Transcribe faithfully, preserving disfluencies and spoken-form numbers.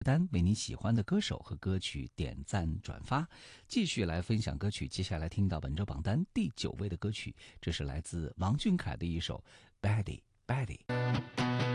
单，为你喜欢的歌手和歌曲点赞转发，继续来分享歌曲。接下来听到本周榜单第九位的歌曲，这是来自王俊凯的一首《Betty Betty》。